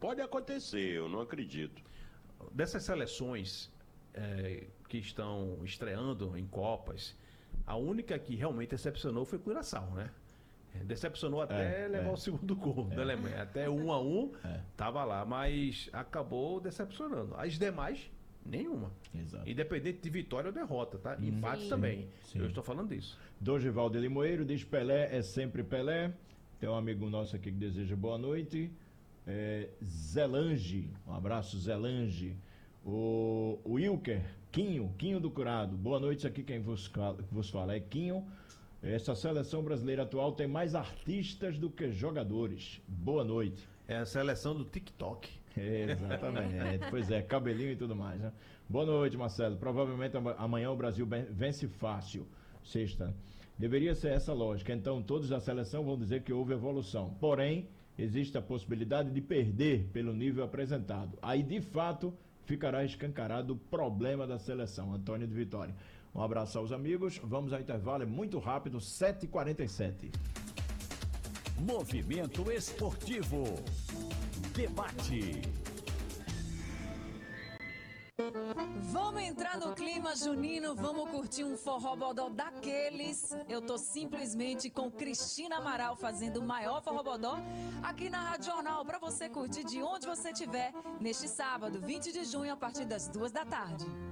pode acontecer, eu não acredito. Dessas seleções que estão estreando em Copas, a única que realmente decepcionou foi Curaçao, né? Decepcionou até levar o segundo gol da Alemanha. Até 1-1 tava lá, mas acabou decepcionando. As demais, nenhuma. Exato. Independente de vitória ou derrota, tá? Empate também. Sim. Eu estou falando disso. Dorival de Limoeiro diz: Pelé é sempre Pelé. Tem um amigo nosso aqui que deseja boa noite. Zelange, um abraço, Zelange. O Wilker, Quinho do Curado. Boa noite, aqui quem vos fala é Quinho. Essa seleção brasileira atual tem mais artistas do que jogadores. Boa noite. É a seleção do TikTok. Exatamente. Pois é, cabelinho e tudo mais, né? Boa noite, Marcelo. Provavelmente amanhã o Brasil vence fácil. Sexta. Deveria ser essa lógica. Então todos da seleção vão dizer que houve evolução. Porém, existe a possibilidade de perder pelo nível apresentado. Aí, de fato, ficará escancarado o problema da seleção. Antônio de Vitória. Um abraço aos amigos. Vamos ao intervalo, é muito rápido, 7h47. Movimento Esportivo. Debate. Vamos entrar no clima junino, vamos curtir um forrobodó daqueles. Eu tô simplesmente com Cristina Amaral fazendo o maior forrobodó aqui na Rádio Jornal, pra você curtir de onde você estiver, neste sábado, 20 de junho, a partir das 2 da tarde.